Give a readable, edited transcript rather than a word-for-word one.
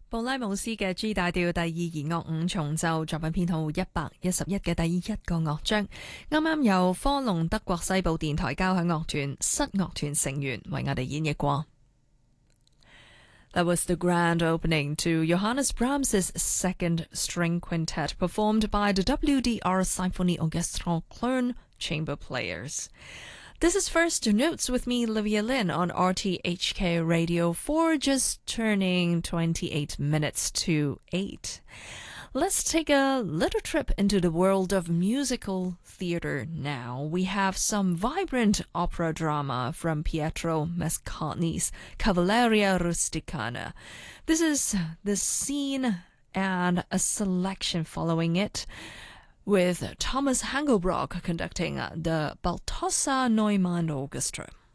布拉姆斯嘅 G 大調第二弦樂五重奏作品編號111嘅第一個樂章，啱啱由科隆德國西部電台交響樂團室樂團成員為我哋演繹過。That was the grand opening to Johannes Brahms's Second String Quintet, performed by the WDR Symphony Orchestral Cologne Chamber Players. This is First Notes with me, Livia Lin, on RTHK Radio 4, just turning 28 minutes to 8. Let's take a little trip into the world of musical theater now. We have some vibrant opera drama from Pietro Mascagni's Cavalleria Rusticana. This is the scene and a selection following it, with Thomas Hangelbrock conducting the Balthasar Neumann Orchestra.